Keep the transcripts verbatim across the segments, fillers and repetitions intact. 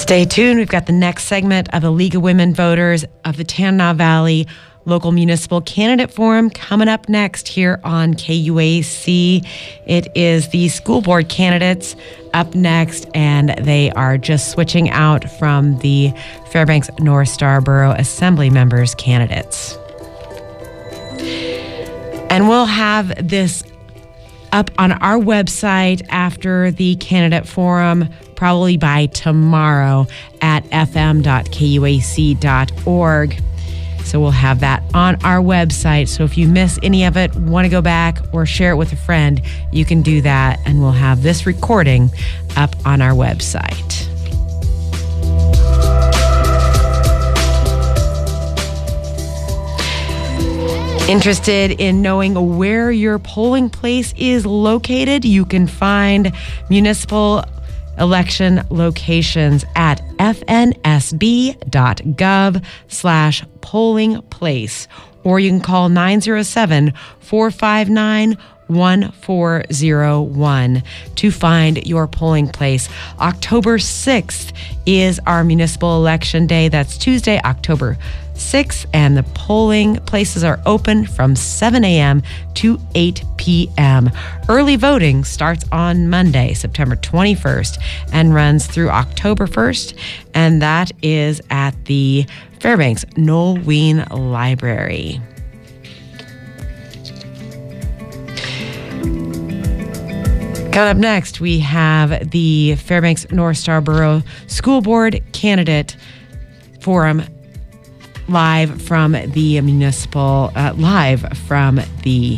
Stay tuned. We've got the next segment of the League of Women Voters of the Tanana Valley Local Municipal Candidate Forum coming up next here on K U A C. It is the school board candidates up next, and they are just switching out from the Fairbanks North Star Borough Assembly members candidates. And we'll have this up on our website after the candidate forum, probably by tomorrow at f m dot k u a c dot org. So we'll have that on our website. So if you miss any of it, want to go back or share it with a friend, you can do that. And we'll have this recording up on our website. Interested in knowing where your polling place is located? You can find municipal election locations at f n s b dot gov slash polling place, or you can call nine zero seven, four five nine, one four zero one to find your polling place. October sixth is our municipal election day. That's Tuesday, October sixth, and the polling places are open from seven a.m. to eight p.m. Early voting starts on Monday, September twenty-first, and runs through October first, and that is at the Fairbanks Noel Wien Library. Coming up next, we have the Fairbanks North Star Borough School Board Candidate Forum live from the municipal, uh, live from the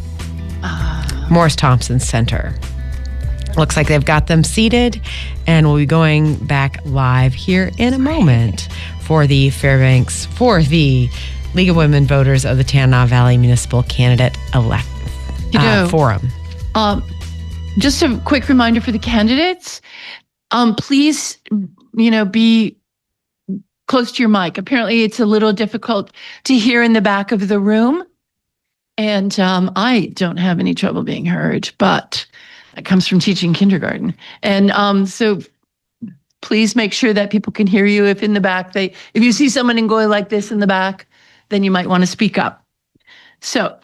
uh, Morris Thompson Center. Looks like they've got them seated, and we'll be going back live here in a moment for the Fairbanks, for the League of Women Voters of the Tanana Valley Municipal Candidate Elect you know, uh, Forum. Um, just a quick reminder for the candidates, um, please, you know, be close to your mic. Apparently it's a little difficult to hear in the back of the room. And um, I don't have any trouble being heard, but that comes from teaching kindergarten. And um, so please make sure that people can hear you. If in the back, they, if you see someone in going like this in the back, then you might want to speak up. So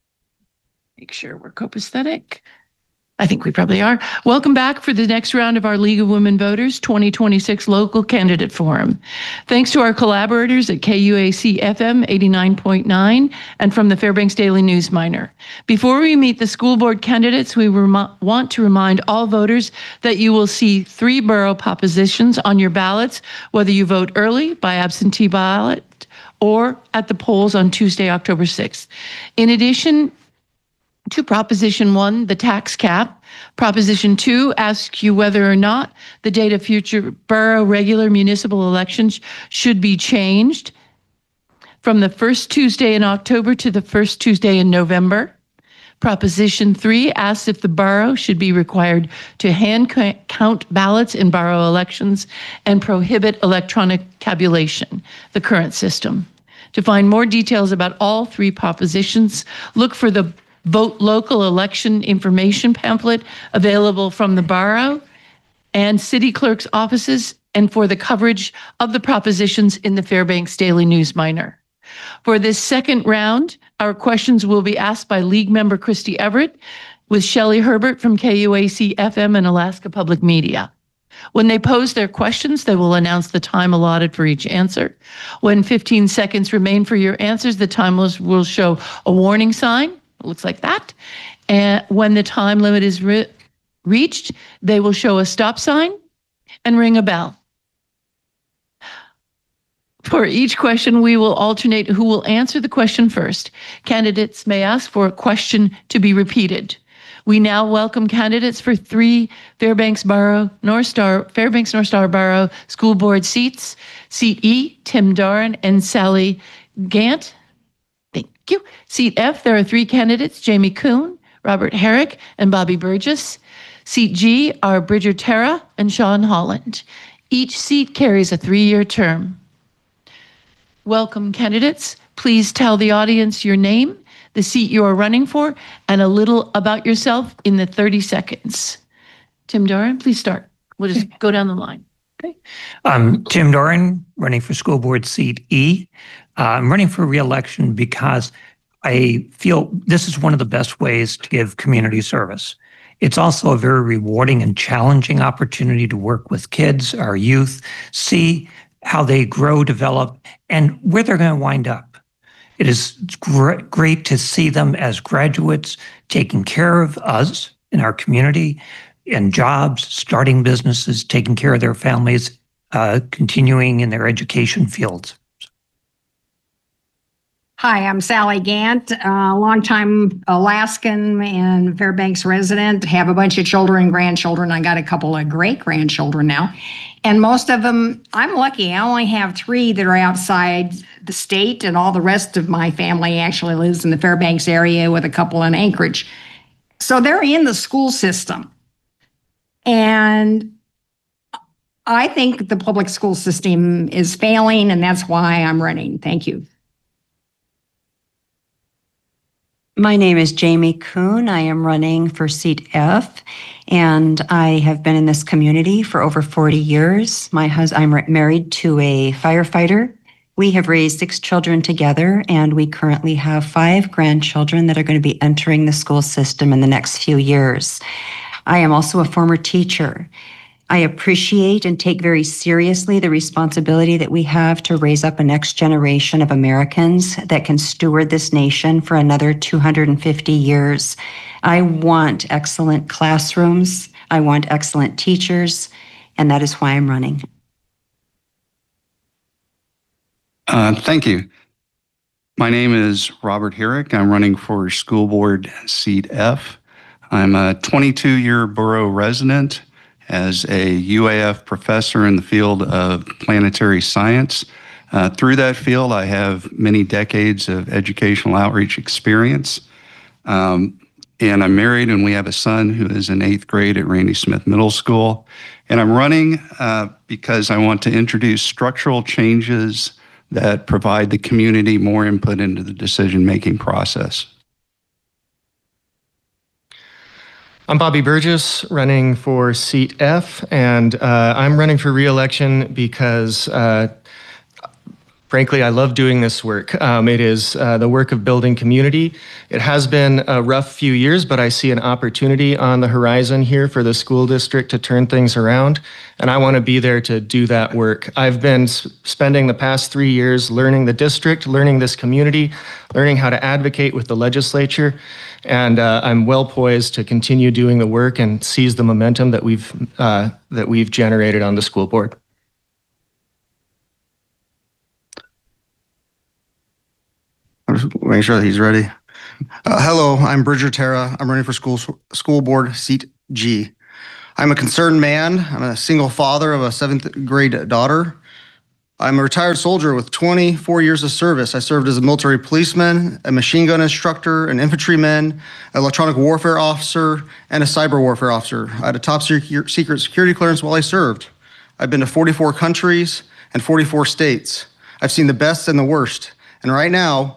make sure we're copacetic. I think we probably are. Welcome back for the next round of our League of Women Voters twenty twenty-six Local Candidate Forum. Thanks to our collaborators at K U A C F M eighty-nine point nine and from the Fairbanks Daily News Miner. Before we meet the school board candidates, we rem- want to remind all voters that you will see three borough propositions on your ballots, whether you vote early by absentee ballot or at the polls on Tuesday, October sixth. In addition to Proposition one, the tax cap. Proposition two asks you whether or not the date of future borough regular municipal elections should be changed from the first Tuesday in October to the first Tuesday in November. Proposition three asks if the borough should be required to hand count ballots in borough elections and prohibit electronic tabulation, the current system. To find more details about all three propositions, look for the Vote Local Election Information pamphlet available from the borough and city clerk's offices, and for the coverage of the propositions in the Fairbanks Daily News Miner. For this second round, our questions will be asked by League member Christy Everett with Shelley Herbert from K U A C F M and Alaska Public Media. When they pose their questions, they will announce the time allotted for each answer. When fifteen seconds remain for your answers, the time will, will show a warning sign. It looks like that. And when the time limit is re- reached, they will show a stop sign and ring a bell. For each question, we will alternate who will answer the question first. Candidates may ask for a question to be repeated. We now welcome candidates for three Fairbanks Borough North Star Fairbanks North Star Borough School Board seats. Seat E, Tim Doran and Sally Gant. Thank you. Seat F, there are three candidates, Jamie Kuhn, Robert Herrick, and Bobby Burgess. Seat G are Bridger Terra and Sean Holland. Each seat carries a three-year term. Welcome, candidates. Please tell the audience your name, the seat you are running for, and a little about yourself in the thirty seconds. Tim Doran, please start. We'll just go down the line. I'm Tim Doran, running for school board seat E. Uh, I'm running for re-election because I feel this is one of the best ways to give community service. It's also a very rewarding and challenging opportunity to work with kids, our youth, see how they grow, develop, and where they're going to wind up. It is gr- great to see them as graduates taking care of us in our community, in jobs, starting businesses, taking care of their families, uh, continuing in their education fields. Hi, I'm Sally Gant, a longtime Alaskan and Fairbanks resident. Have a bunch of children and grandchildren. I got a couple of great grandchildren now. And most of them, I'm lucky. I only have three that are outside the state, and all the rest of my family actually lives in the Fairbanks area with a couple in Anchorage. So they're in the school system. And I think the public school system is failing, and that's why I'm running. Thank you. My name is Jamie Kuhn. I am running for seat F, and I have been in this community for over forty years. My hus- I'm married to a firefighter. We have raised six children together, and we currently have five grandchildren that are going to be entering the school system in the next few years. I am also a former teacher. I appreciate and take very seriously the responsibility that we have to raise up a next generation of Americans that can steward this nation for another two hundred fifty years. I want excellent classrooms. I want excellent teachers, and that is why I'm running. Uh, thank you. My name is Robert Herrick. I'm running for school board seat F. I'm a twenty-two-year borough resident as a U A F professor in the field of planetary science. Uh, through that field, I have many decades of educational outreach experience. Um, and I'm married, and we have a son who is in eighth grade at Randy Smith Middle School. And I'm running uh, because I want to introduce structural changes that provide the community more input into the decision-making process. I'm Bobby Burgess, running for seat F, and uh, I'm running for re-election because, uh, frankly, I love doing this work. Um, it is uh, the work of building community. It has been a rough few years, but I see an opportunity on the horizon here for the school district to turn things around, and I want to be there to do that work. I've been s- spending the past three years learning the district, learning this community, learning how to advocate with the legislature, and uh, I'm well poised to continue doing the work and seize the momentum that we've uh, that we've generated on the school board. I'm just making sure that he's ready. Uh, hello, I'm Bridger Terra. I'm running for school school board seat G. I'm a concerned man. I'm a single father of a seventh grade daughter. I'm a retired soldier with twenty-four years of service. I served as a military policeman, a machine gun instructor, an infantryman, an electronic warfare officer, and a cyber warfare officer. I had a top secret security clearance while I served. I've been to forty-four countries and forty-four states. I've seen the best and the worst. And right now,